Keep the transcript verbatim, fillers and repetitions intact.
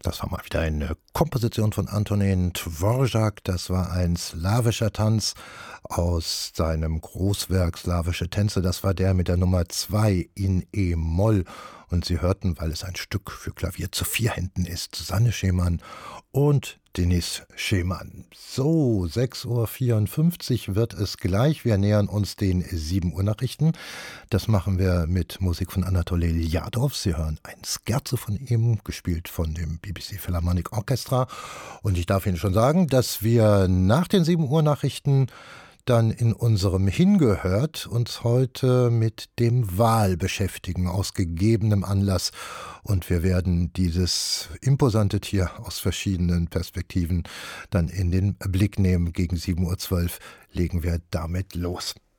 Das war mal wieder eine Komposition von Antonín Dvořák. Das war ein slawischer Tanz aus seinem Großwerk Slawische Tänze. Das war der mit der Nummer zwei in E-Moll. Und Sie hörten, weil es ein Stück für Klavier zu vier Händen ist, Susanne Schemann und Denis Schemann. So, sechs Uhr vierundfünfzig wird es gleich. Wir nähern uns den sieben Uhr Nachrichten. Das machen wir mit Musik von Anatoli Ljadov. Sie hören ein Scherzo von ihm, gespielt von dem B B C Philharmonic Orchestra. Und ich darf Ihnen schon sagen, dass wir nach den sieben Uhr Nachrichten dann in unserem Hingehört uns heute mit dem Wal beschäftigen, aus gegebenem Anlass. Und wir werden dieses imposante Tier aus verschiedenen Perspektiven dann in den Blick nehmen. Gegen sieben Uhr zwölf legen wir damit los.